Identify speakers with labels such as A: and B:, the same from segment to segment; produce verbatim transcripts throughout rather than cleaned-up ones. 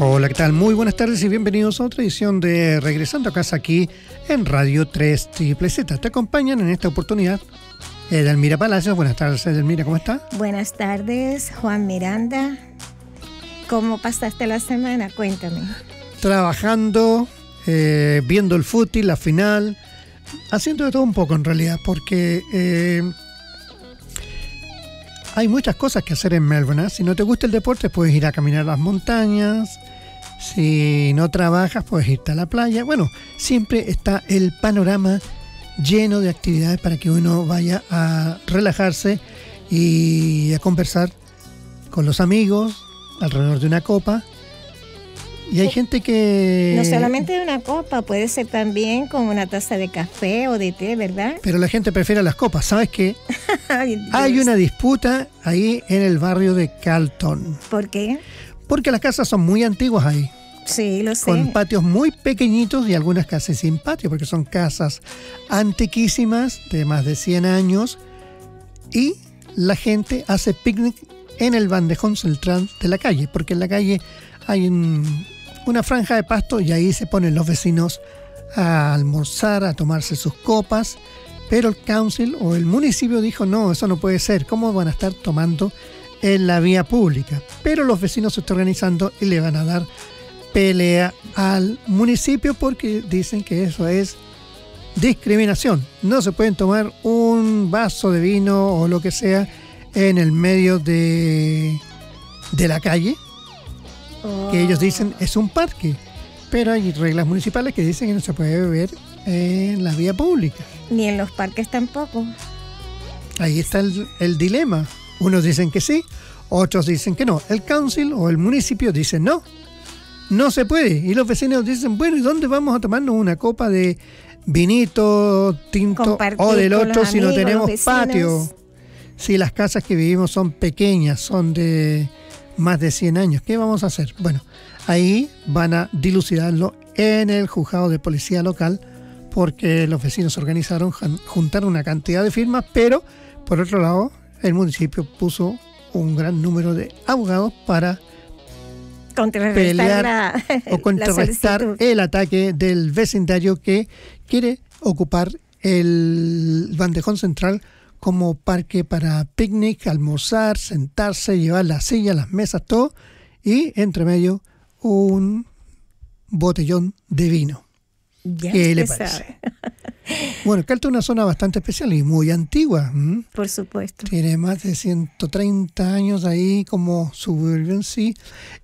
A: Hola, ¿qué tal? Muy buenas tardes y bienvenidos a otra edición de Regresando a Casa aquí en Radio tres Triple Z. Te acompañan en esta oportunidad Edelmira Palacios. Buenas tardes, Edelmira, ¿cómo está?
B: Buenas tardes, Juan Miranda. ¿Cómo pasaste la semana? Cuéntame.
A: Trabajando, eh, viendo el fútbol, la final, haciendo de todo un poco en realidad, porque eh, hay muchas cosas que hacer en Melbourne, ¿eh? Si no te gusta el deporte, puedes ir a caminar a las montañas. Si no trabajas, puedes irte a la playa. Bueno, siempre está el panorama lleno de actividades para que uno vaya a relajarse y a conversar con los amigos alrededor de una copa. Y hay gente que...
B: No solamente de una copa, puede ser también con una taza de café o de té, ¿verdad?
A: Pero la gente prefiere las copas. ¿Sabes qué? Hay una disputa ahí en el barrio de Carlton.
B: ¿Por qué?
A: Porque las casas son muy antiguas ahí.
B: Sí, lo sé.
A: Con patios muy pequeñitos y algunas casas sin patio, porque son casas antiquísimas de más de cien años. Y la gente hace picnic en el bandejón central de la calle, porque en la calle hay un, una franja de pasto y ahí se ponen los vecinos a almorzar, a tomarse sus copas. Pero el council o el municipio dijo, no, eso no puede ser. ¿Cómo van a estar tomando en la vía pública? Pero los vecinos se están organizando y le van a dar pelea al municipio porque dicen que eso es discriminación. No se pueden tomar un vaso de vino o lo que sea en el medio de, de la calle, oh. que ellos dicen es un parque, pero hay reglas municipales que dicen que no se puede beber en la vía pública.
B: Ni en los parques tampoco.
A: Ahí está el, el dilema. Unos dicen que sí, otros dicen que no. El council o el municipio dicen no, no se puede. Y los vecinos dicen, bueno, ¿y dónde vamos a tomarnos una copa de vinito, tinto Compartir o del otro si amigos, no tenemos patio? Si las casas que vivimos son pequeñas, son de más de cien años, ¿qué vamos a hacer? Bueno, ahí van a dilucidarlo en el juzgado de policía local, porque los vecinos se organizaron, juntaron una cantidad de firmas, pero por otro lado el municipio puso un gran número de abogados para pelear la, o contrarrestar el ataque del vecindario que quiere ocupar el bandejón central como parque para picnic, almorzar, sentarse, llevar las sillas, las mesas, todo, y entre medio un botellón de vino.
B: Ya
A: ¿Qué le parece? Sabe. Bueno, Carlton es una zona bastante especial y muy antigua. ¿m?
B: Por supuesto.
A: Tiene más de ciento treinta años ahí como suburban, sí.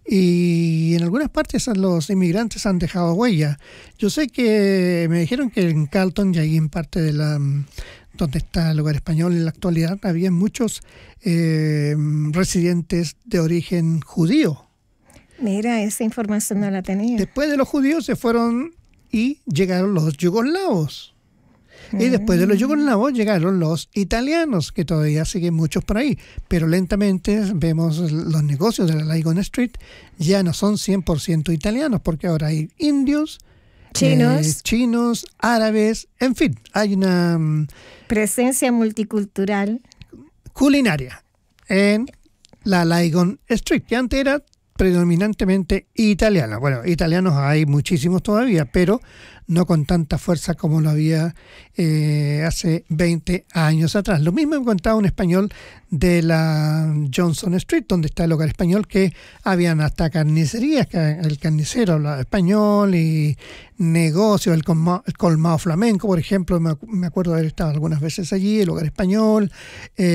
A: Y en algunas partes los inmigrantes han dejado huella. Yo sé que me dijeron que en Carlton y ahí en parte de la donde está el Hogar Español en la actualidad había muchos eh, residentes de origen judío.
B: Mira, esa información no la tenía.
A: Después de los judíos se fueron y llegaron los yugoslavos. Mm. Y después de los yugoslavos llegaron los italianos, que todavía siguen muchos por ahí. Pero lentamente vemos los negocios de la Lygon Street ya no son cien por ciento italianos, porque ahora hay indios,
B: chinos,
A: eh, chinos, árabes, en fin, hay una
B: presencia multicultural
A: culinaria en la Lygon Street, que antes era predominantemente italiana. Bueno, italianos hay muchísimos todavía, pero no con tanta fuerza como lo había eh, hace veinte años atrás. Lo mismo me contaba un español de la Johnson Street, donde está el Hogar Español, que habían hasta carnicerías, que el carnicero hablaba español y negocios, el colmado, el colmado flamenco, por ejemplo, me, me acuerdo de haber estado algunas veces allí, el Hogar Español, eh,